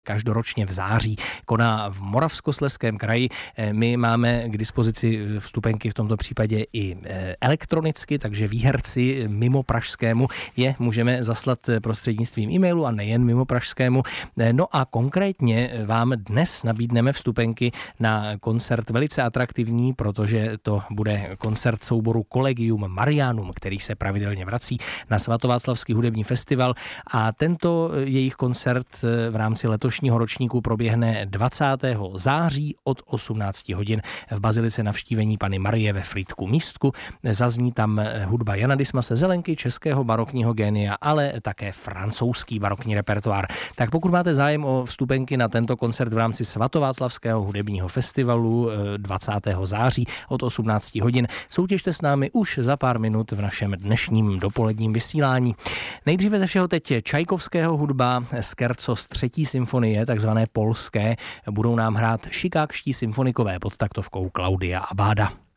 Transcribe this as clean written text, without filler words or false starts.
každoročně v září koná v Moravskoslezském kraji. My máme k dispozici vstupenky v tomto případě i elektronicky, takže výherci mimo pražskému je můžeme zaslat prostřednictvím e-mailu a nejen mimo pražskému. No a konkrétně vám dnes nabídneme vstupenky na koncert velice atraktivní, protože to bude koncert souboru Collegium Marianum, který se pravidelně vrací na Svatováclavský hudební festival, a tento jejich koncert v rámci letošního ročníku proběhne 20. září od 18 hodin v bazilice Navštívení Panny Marie ve Frýdku Místku. Zazní tam hudba Jana Dismase Zelenky, českého barokního génia, ale také francouzský barokní repertoár. Tak pokud máte zájem o vstupenky na tento koncert v rámci Svatováclavského hudebního festivalu 20. září od 18 hodin, soutěžte s námi už za pár minut v našem dnešním dopoledním vysílání. Nejdříve ze všeho teď Čajkovského hudba, scherzo z 3. symfonie, takzvané polské. Budou nám hrát Chicagští symfonikové pod taktovkou Klaudia Abada.